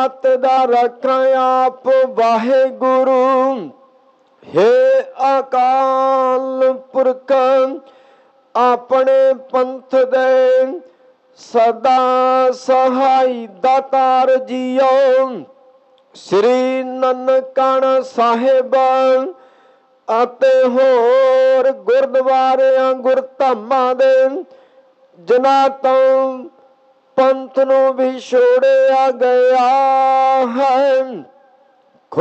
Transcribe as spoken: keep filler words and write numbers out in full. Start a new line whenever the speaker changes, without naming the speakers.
ਮਤ ਦਾ ਰੱਖਾਂ ਆਪ ਵਾਹਿਗੁਰੂ। हे अकाल पुरख अपने पंथ दे सदा सहाय दातार जियो। श्री ननकाण साहिब ਅਤੇ ਹੋਰ ਗੁਰਦੁਆਰਿਆਂ ਗੁਰਧਾਮਾਂ ਦੇ ਜਿਨ੍ਹਾਂ ਤੋਂ ਪੰਥ ਨੂੰ ਵਿਛੋੜਿਆ ਗਿਆ ਹੈ।